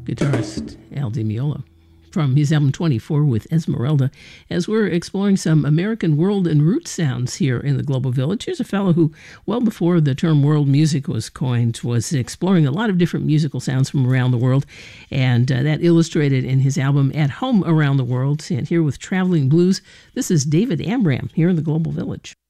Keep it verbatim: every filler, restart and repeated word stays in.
guitarist Al Di Meola, from his album twenty-four with Esmeralda, as we're exploring some American world and root sounds here in the Global Village. Here's a fellow who, well before the term world music was coined, was exploring a lot of different musical sounds from around the world, and uh, that illustrated in his album At Home Around the World. And here with Traveling Blues, this is David Amram here in the Global Village.